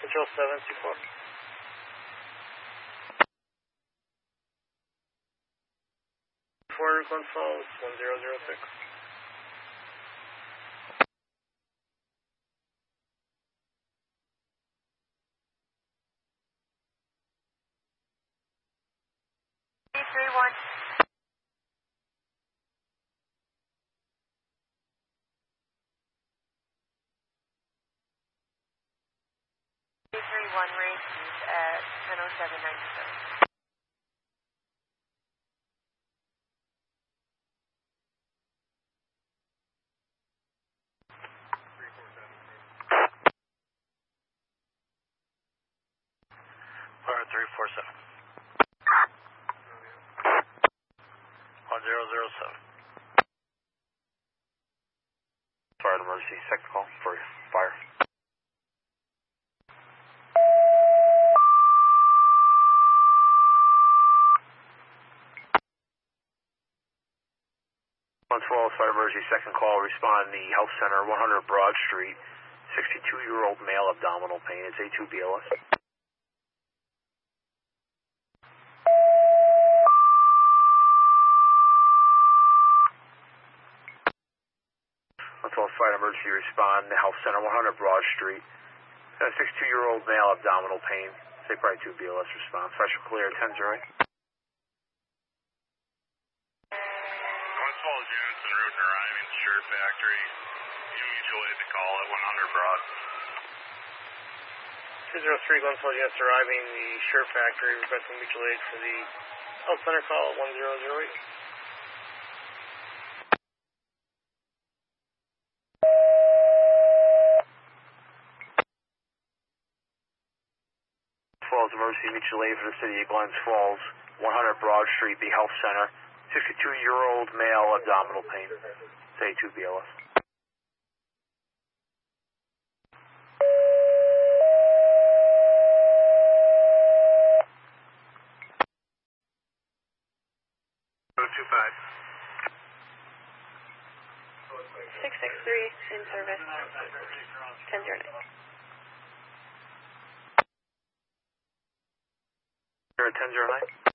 Control 724. Glens Falls 1006. Three-one. Range at 10:07:97. Fire 347. 1007. Fire emergency, second call for fire. Glens Falls Fire Emergency, second call, respond the Health Center, 100 Broad Street, 62-year-old male, abdominal pain. It's A2 BLS. Glens Falls Fire Emergency, respond the Health Center, 100 Broad Street, 62-year-old male, abdominal pain. Say probably 2 BLS response. Special clear, 10-0. Units en route and arriving to Shirt Factory. You mutual aid the call at 100 Broad. 203 Glens Falls units arriving the Shirt Factory, requesting mutual aid for the Health Center call at 1008. Falls emergency mutual aid for the city of Glens Falls, 100 Broad Street, the Health Center. 62-year-old male, abdominal pain. Say 2 BLS. Go 25. 663 in service. 10:09. 10-09.